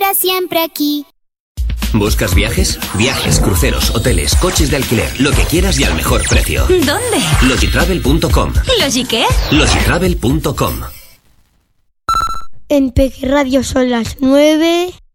para siempre aquí. ¿Buscas viajes? Viajes, cruceros, hoteles, coches de alquiler, lo que quieras y al mejor precio. ¿Dónde? Logitravel.com. ¿Logi qué? Logitravel.com. En Peque Radio son las 9.